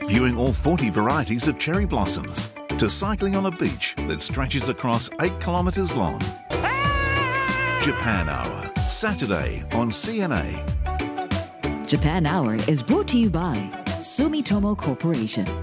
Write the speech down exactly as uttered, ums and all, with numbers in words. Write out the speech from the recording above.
viewing all forty varieties of cherry blossoms, to cycling on a beach that stretches across eight kilometres long. Japan Hour, Saturday on C N A. Japan Hour is brought to you by Sumitomo Corporation.